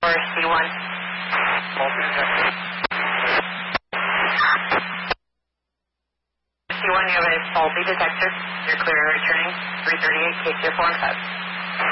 for C1. Faulty detector. C1, you have a faulty detector. You're clear returning 338 KCO 4 and 5.